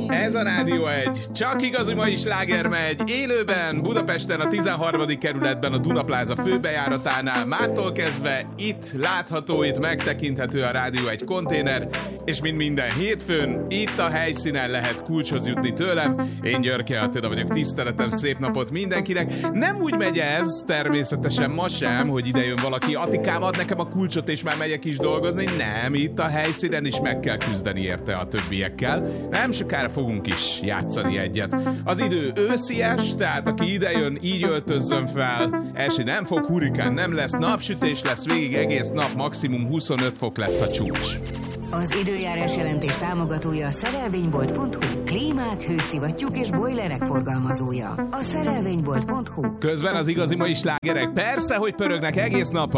Ez a Rádió 1, csak igazi mai sláger megy, élőben Budapesten a 13. kerületben a Dunapláza főbejáratánál, mától kezdve itt látható, itt megtekinthető a Rádió 1 konténer, és mint minden hétfőn, itt a helyszínen lehet kulcshoz jutni tőlem. Én Györke Attila vagyok, tiszteletem, szép napot mindenkinek. Nem úgy megy ez, természetesen ma sem, hogy ide jön valaki, Atikám, ad nekem a kulcsot és már megyek is dolgozni. Nem, itt a helyszínen is meg kell küzdeni érte a többiekkel. Nem sokára fogunk is játszani egyet. Az idő őszies, tehát aki ide jön, így öltözzön fel. Esni nem fog, hurikán nem lesz, napsütés lesz végig egész nap, maximum 25 fok lesz a csúcs. Az időjárás jelentés támogatója a szerelvénybolt.hu, klímák, hőszivattyúk és bojlerek forgalmazója. A szerelvénybolt.hu. Közben az igazi mai slágerek persze, hogy pörögnek egész nap